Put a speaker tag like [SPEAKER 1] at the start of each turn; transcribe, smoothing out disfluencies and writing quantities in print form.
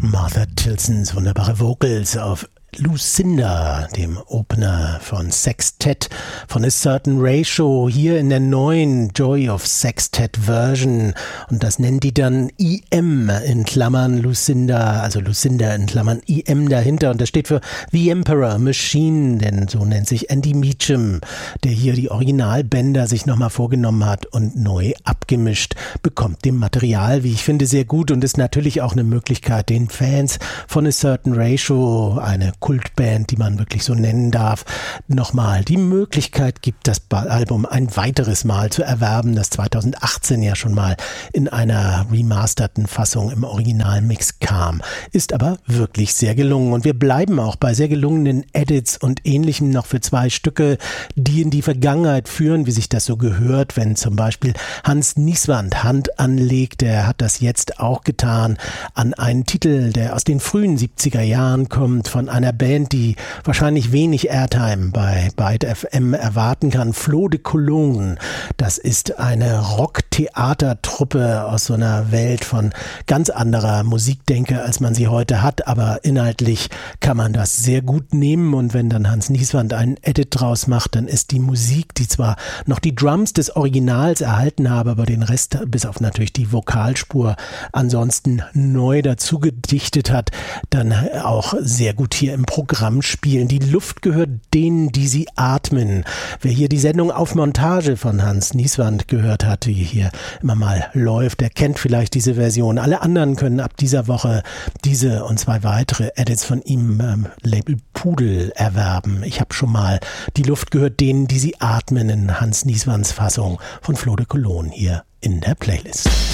[SPEAKER 1] Martha Tilsons wunderbare Vocals auf Lucinda, dem Opener von Sextet von A Certain Ratio, hier in der neuen Joy of Sextet Version, und das nennen die dann IM in Klammern Lucinda, also Lucinda in Klammern IM dahinter, und das steht für The Emperor Machine, denn so nennt sich Andy Meacham, der hier die Originalbänder sich nochmal vorgenommen hat und neu abgemischt, bekommt dem Material, wie ich finde, sehr gut, und ist natürlich auch eine Möglichkeit, den Fans von A Certain Ratio, eine Kultband, die man wirklich so nennen darf, nochmal die Möglichkeit gibt, das Album ein weiteres Mal zu erwerben, das 2018 ja schon mal in einer remasterten Fassung im Originalmix kam. Ist aber wirklich sehr gelungen, und wir bleiben auch bei sehr gelungenen Edits und Ähnlichem noch für 2 Stücke, die in die Vergangenheit führen, wie sich das so gehört, wenn zum Beispiel Hans Nieswand Hand anlegt. Er hat das jetzt auch getan an einen Titel, der aus den frühen 70er Jahren kommt, von einer Band, die wahrscheinlich wenig Airtime bei Byte FM erwarten kann. Flo de Cologne, das ist eine Rock-Theatertruppe aus so einer Welt von ganz anderer Musikdenke, als man sie heute hat, aber inhaltlich kann man das sehr gut nehmen, und wenn dann Hans Nieswand einen Edit draus macht, dann ist die Musik, die zwar noch die Drums des Originals erhalten habe, aber den Rest, bis auf natürlich die Vokalspur, ansonsten neu dazu gedichtet hat, dann auch sehr gut hier im Programm spielen. Die Luft gehört denen, die sie atmen. Wer hier die Sendung Auf Montage von Hans Nieswand gehört hat, die hier immer mal läuft, der kennt vielleicht diese Version. Alle anderen können ab dieser Woche diese und 2 weitere Edits von ihm Label Pudel erwerben. Ich habe schon mal Die Luft gehört denen, die sie atmen, in Hans Nieswands Fassung von Flo de Cologne hier in der Playlist.